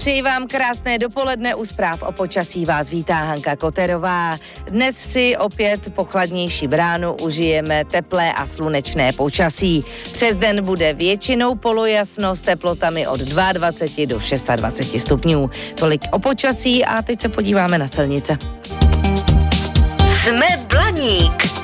Přeji vám krásné dopoledne, u zpráv o počasí vás vítá Hanka Koterová. Dnes si opět po chladnější ránu užijeme teplé a slunečné počasí. Přes den bude většinou polojasno s teplotami od 22 do 26 stupňů. Tolik o počasí a teď se podíváme na silnice. Jsme Blaník.